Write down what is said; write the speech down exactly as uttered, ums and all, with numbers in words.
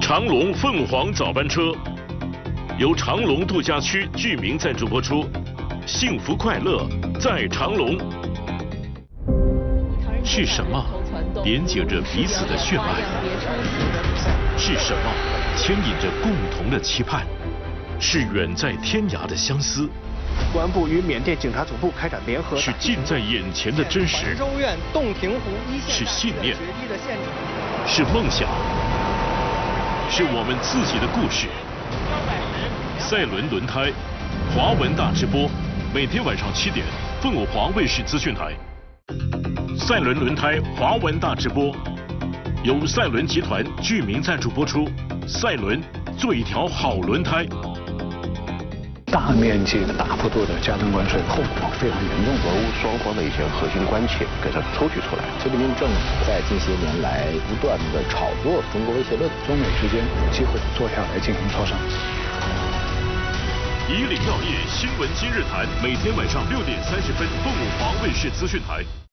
长隆凤凰早班车由长隆度假区居民赞助播出，幸福快乐在长隆。是什么连接着彼此的血脉？是什么牵引着共同的期盼？是远在天涯的相思。 公安部与缅甸警察总部开展联合， 是近在眼前的真实， 州院洞庭湖一线是信念，是梦想，是我们自己的故事。赛伦轮胎，华文大直播，每天晚上七点，凤凰卫视资讯台。赛伦轮胎华文大直播，由赛伦集团居民赞助播出。赛伦，做一条好轮胎。 大面积的、大幅度的加征关税，后果非常严重， 俄乌双方的一些核心关切给它抽取出来。 习近平政府在近些年来不断的炒作中国威胁论， 中美之间有机会坐下来进行磋商。 以岭药业新闻今日谈，每天晚上六点三十分，凤凰卫视资讯台。